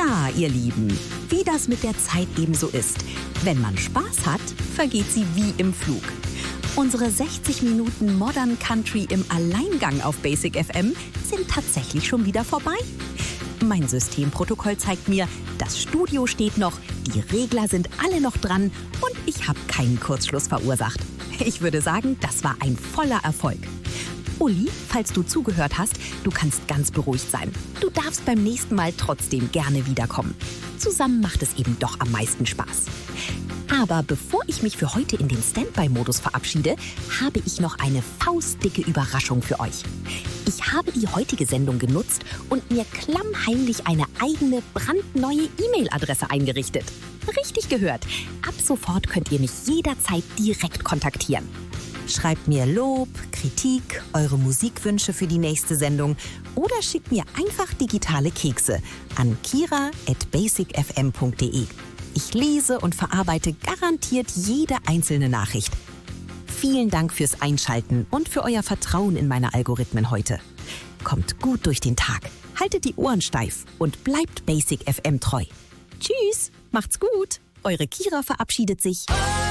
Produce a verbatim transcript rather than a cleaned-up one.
Ja, ihr Lieben, wie das mit der Zeit eben so ist. Wenn man Spaß hat, vergeht sie wie im Flug. Unsere sechzig Minuten Modern Country im Alleingang auf Basic F M sind tatsächlich schon wieder vorbei. Mein Systemprotokoll zeigt mir, das Studio steht noch, die Regler sind alle noch dran und ich habe keinen Kurzschluss verursacht. Ich würde sagen, das war ein voller Erfolg. Uli, falls du zugehört hast, du kannst ganz beruhigt sein. Du darfst beim nächsten Mal trotzdem gerne wiederkommen. Zusammen macht es eben doch am meisten Spaß. Aber bevor ich mich für heute in den Standby-Modus verabschiede, habe ich noch eine faustdicke Überraschung für euch. Ich habe die heutige Sendung genutzt und mir klammheimlich eine eigene, brandneue E-Mail-Adresse eingerichtet. Richtig gehört. Ab sofort könnt ihr mich jederzeit direkt kontaktieren. Schreibt mir Lob, Kritik, eure Musikwünsche für die nächste Sendung oder schickt mir einfach digitale Kekse an kira at basic f m punkt d e. Ich lese und verarbeite garantiert jede einzelne Nachricht. Vielen Dank fürs Einschalten und für euer Vertrauen in meine Algorithmen heute. Kommt gut durch den Tag, haltet die Ohren steif und bleibt Basic F M treu. Tschüss, macht's gut. Eure Kira verabschiedet sich.